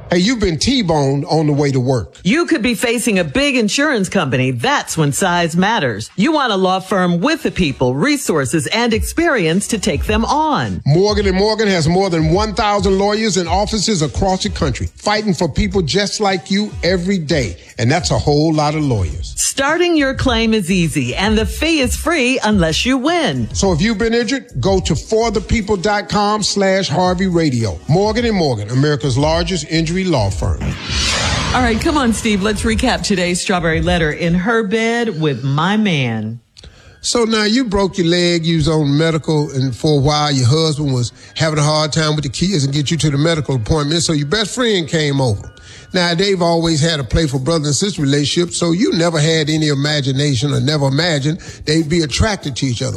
Hey, you've been T-boned on the way to work. You could be facing a big insurance company. That's when size matters. You want a law firm with the people, resources, and experience to take them on. Morgan & Morgan has more than 1,000 lawyers and offices across the country, fighting for people just like you every day. And that's a whole lot of lawyers. Starting your claim is easy, and the fee is free unless you win. So if you've been injured, go to forthepeople.com/Harvey Radio. Morgan & Morgan, America's largest injury law firm. All right, come on, Steve. Let's recap today's Strawberry Letter. In her bed with my man. So now you broke your leg, you was on medical, and for a while your husband was having a hard time with the kids and get you to the medical appointment, so your best friend came over. Now, they've always had a playful brother and sister relationship, so you never had any imagination or never imagined they'd be attracted to each other.